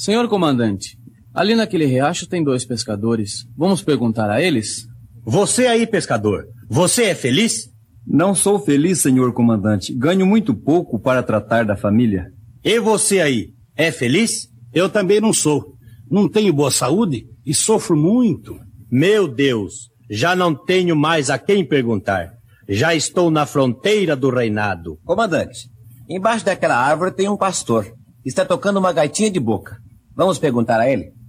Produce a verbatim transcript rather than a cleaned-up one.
Senhor comandante, ali naquele riacho tem dois pescadores. Vamos perguntar a eles? Você aí, pescador, você é feliz? Não sou feliz, senhor comandante. Ganho muito pouco para tratar da família. E você aí, é feliz? Eu também não sou. Não tenho boa saúde e sofro muito. Meu Deus, já não tenho mais a quem perguntar. Já estou na fronteira do reinado. Comandante, embaixo daquela árvore tem um pastor. Está tocando uma gaitinha de boca. Vamos perguntar a ele?